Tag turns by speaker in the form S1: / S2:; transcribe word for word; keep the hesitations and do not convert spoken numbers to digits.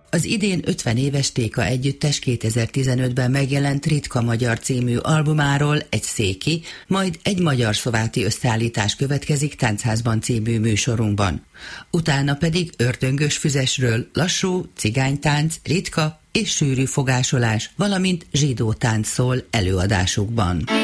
S1: Az idén ötven éves Téka együttes kétezer-tizenötben megjelent Ritka Magyar című albumáról egy széki, majd egy magyar-szlováti összeállítás következik Táncházban című műsorunkban. Utána pedig ördöngös füzesről lassú, cigánytánc, ritka és sűrű fogásolás, valamint zsidó tánc szól előadásukban.